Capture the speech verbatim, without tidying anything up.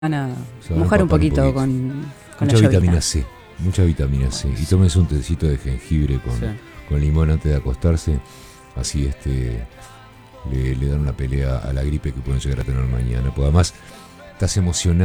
van a Se van a mojar un empapar poquito, un poquito. con, con Mucha la vitamina llovizna. C, mucha vitamina C. Y tómense un tecito de jengibre con, Sí. con limón antes de acostarse. Así este le, le dan una pelea a la gripe que pueden llegar a tener mañana. Porque además estás emocionado.